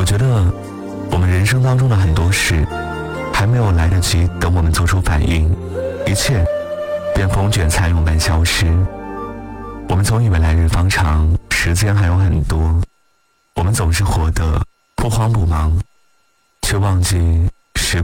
觉得我们人生当中的很多事还没有来得及等我们做出反应，一切便风卷残云般消失。我们总以为来日方长，时间还有很多，我们总是活得不慌不忙，却忘记